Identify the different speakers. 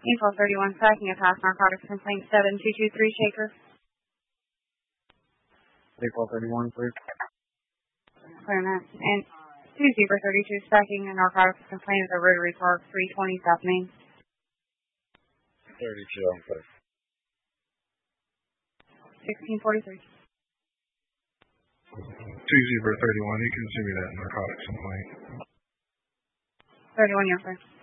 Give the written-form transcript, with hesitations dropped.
Speaker 1: Info 31 tracking a past narcotics complaint 7223 Shaker.
Speaker 2: April 31, please.
Speaker 1: Clear that. And 2 Zebra 32 tracking a narcotics complaint at the Rotary Park 320 South Main.
Speaker 2: 32 on place.
Speaker 1: 1643.
Speaker 3: 2 Zebra 31, you can send me that narcotics complaint.
Speaker 1: 31, yes, sir.